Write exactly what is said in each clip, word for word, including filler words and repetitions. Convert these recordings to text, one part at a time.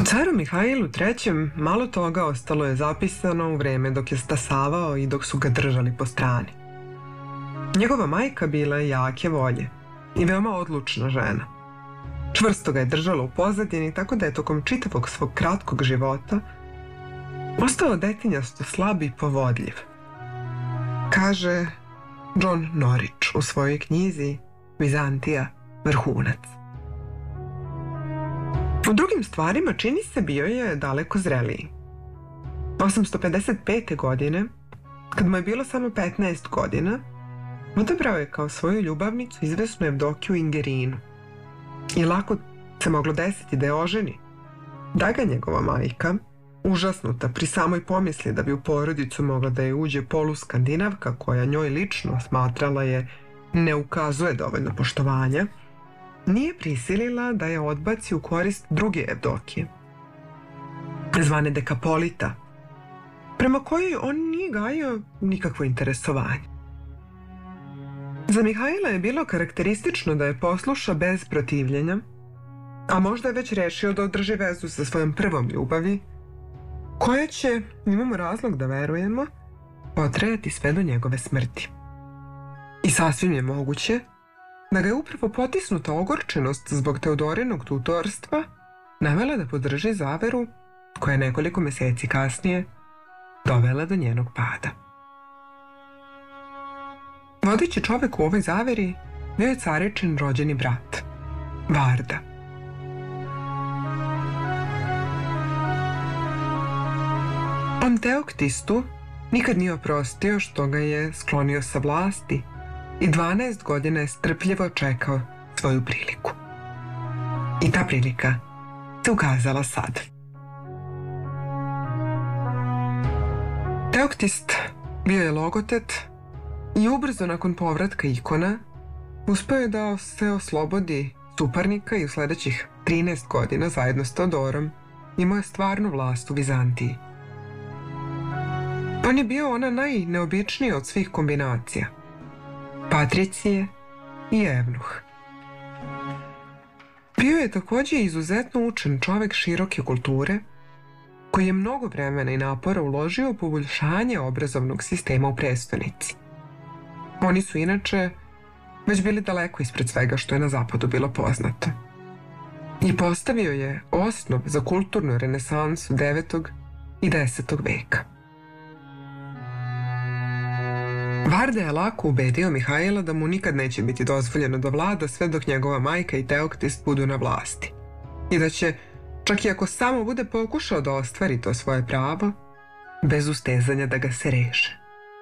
caru Mihajlu trećem malo toga ostalo je zapisano u vreme dok je stasavao i dok su ga držali po strani. Njegova majka bila je jake volje i veoma odlučna žena. Čvrsto ga je držala u pozadini, tako da je tokom čitavog svog kratkog života ostao detinjasto slab i povodljiv. Kaže John Norwich u svojoj knjizi Vizantija vrhunac. U drugim stvarima čini se bio je daleko zreliji. osamsto pedeset pete. godine, kad mu je bilo samo petnaest godina, odabrao je kao svoju ljubavnicu izvesnu Evdokiju Ingerinu. I lako se moglo desiti da je oženi, da ga njegova majka, užasnuta pri samoj pomisli da bi u porodicu mogla da je uđe poluskandinavka koja njoj lično smatrala je ne ukazuje dovoljno poštovanja, nije prisilila da je odbaci u korist druge Evdokije, zvane Dekapolita, prema kojoj on nije gajio nikakvo interesovanje. Za Mihajla je bilo karakteristično da je posluša bez protivljenja, a možda je već rešio da održi vezu sa svojom prvom ljubavi, koja će, imamo razlog da verujemo, potrajati sve do njegove smrti. I sasvim je moguće da ga je upravo potisnuta ogorčenost zbog Teodorinog tutorstva navela da podrži zaveru koja je nekoliko meseci kasnije dovela do njenog pada. Vodeći čovek u ovoj zaveri bio je caričin rođeni brat, Varda. On Teoktistu nikad nije oprostio što ga je sklonio sa vlasti i dvanaest godina je strpljivo čekao svoju priliku. I ta prilika se ukazala sad. Teoktist bio je logotet i ubrzo nakon povratka ikona uspeo je da se oslobodi suparnika i u sledećih trinaest godina zajedno s Teodorom imao je stvarnu vlast u Vizantiji. On je bio ona najneobičnija od svih kombinacija. Patricije i evnuh. Bio je također izuzetno učen čovek široke kulture, koji je mnogo vremena i napora uložio u poboljšanje obrazovnog sistema u prestonici. Oni su inače već bili daleko ispred svega što je na zapadu bilo poznato. I postavio je osnov za kulturnu renesansu devetog i desetog veka. Varda je lako ubedio Mihajla da mu nikad neće biti dozvoljeno da vlada sve dok njegova majka i Teoktist budu na vlasti i da će, čak i ako samo bude pokušao da ostvari to svoje pravo, bez ustezanja da ga se reše.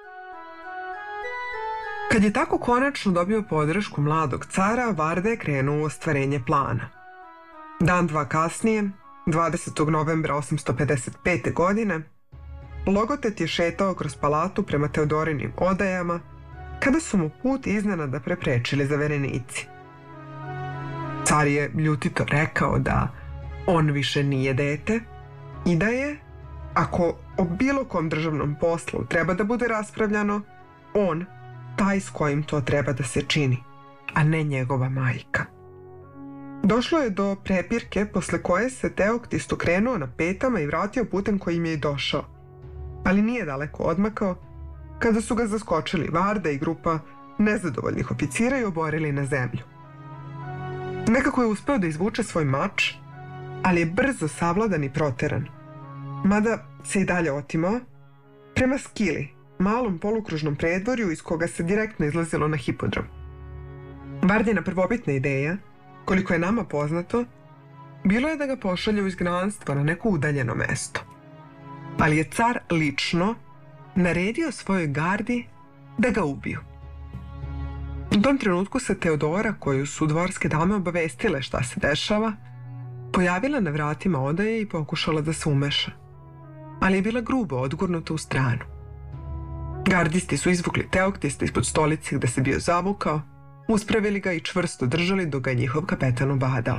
Kad je tako konačno dobio podršku mladog cara, Varda je krenuo u ostvarenje plana. Dan dva kasnije, dvadesetog novembra osamsto pedeset pete. godine, logotet je šetao kroz palatu prema Teodorinim odajama, kada su mu put iznenada preprečili zaverenici. Car je ljutito rekao da on više nije dete i da je, ako o bilo kom državnom poslu treba da bude raspravljano, on taj s kojim to treba da se čini, a ne njegova majka. Došlo je do prepirke posle koje se Teoktist okrenuo na petama i vratio putem kojim je i došao, ali nije daleko odmakao kada su ga zaskočili Varda i grupa nezadovoljnih oficira i oborili na zemlju. Nekako je uspeo da izvuče svoj mač, ali je brzo savladan i proteran, mada se i dalje otimao, prema Skili, malom polukružnom predvorju iz koga se direktno izlazilo na hipodrom. Vardina prvobitna ideja, koliko je nama poznato, bilo je da ga pošalje u izgnanstvo na neko udaljeno mesto. Ali je car lično naredio svojoj gardi da ga ubiju. U tom trenutku se Teodora, koju su dvorske dame obavestile šta se dešava, pojavila na vratima odaje i pokušala da se umeša, ali je bila grubo odgurnuta u stranu. Gardisti su izvukli Teoktista ispod stolice gde se bio zavukao, uspravili ga i čvrsto držali dok ga je njihov kapetan ubadao.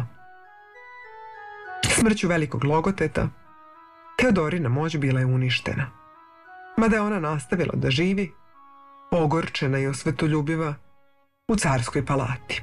Smrću velikog logoteta Teodorina moć bila je uništena, mada je ona nastavila da živi, ogorčena i osvetoljubiva, u carskoj palati.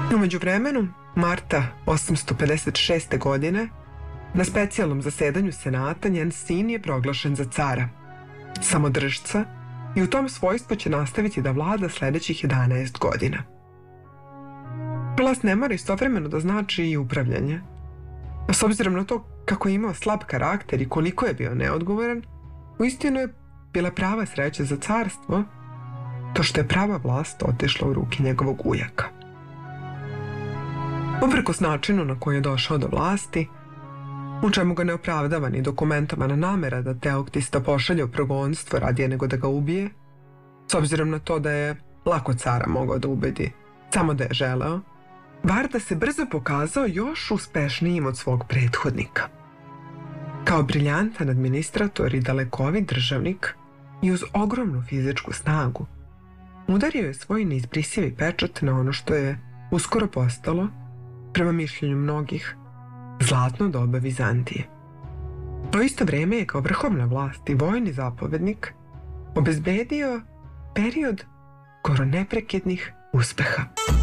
U međuvremenu, marta osamsto pedeset šeste. godine, na specijalnom zasedanju senata njen sin je proglašen za cara, samodržca, i u tom svojstvu će nastaviti da vlada sljedećih jedanaest godina. Vlast ne mora istovremeno da znači i upravljanje. A s obzirom na to kako je imao slab karakter i koliko je bio neodgovoran, uistinu je bila prava sreća za carstvo to što je prava vlast otišla u ruke njegovog ujaka. Uprkos načinu na koji je došao do vlasti, u čemu ga ne opravdava ni dokumentovana namera da Teoktista pošalje u progonstvo radije nego da ga ubije, s obzirom na to da je lako cara mogao da ubedi samo da je želeo, Varda se brzo pokazao još uspešnijim od svog prethodnika. Kao briljantan administrator i dalekovid državnik i uz ogromnu fizičku snagu, udario je svoj neizbrisivi pečat na ono što je uskoro postalo, prema mišljenju mnogih, zlatno doba Vizantije. U isto vrijeme je kao vrhovna vlast i vojni zapovednik obezbedio period skoro neprekidnih uspeha.